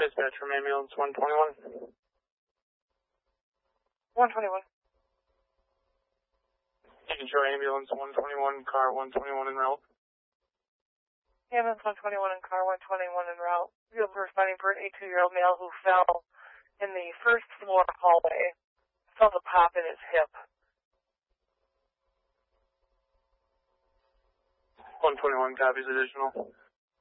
Dispatch from ambulance 121. 121. Taking short ambulance 121, car 121 en route. Ambulance 121 and car 121 en route. You'll be responding for an 82-year-old male who fell in the first floor hallway. Felt a pop in his hip. 121 copies additional.